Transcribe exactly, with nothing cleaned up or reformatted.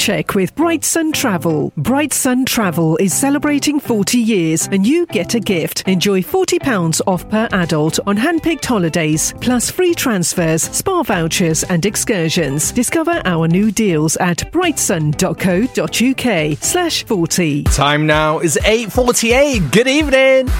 check with Bright Sun Travel. Bright Sun Travel is celebrating forty years and you get a gift. Enjoy forty pounds off per adult on hand-picked holidays, plus free transfers, spa vouchers and excursions. Discover our new deals at brightsun.co.uk slash 40. Time now is eight forty-eight. Good evening.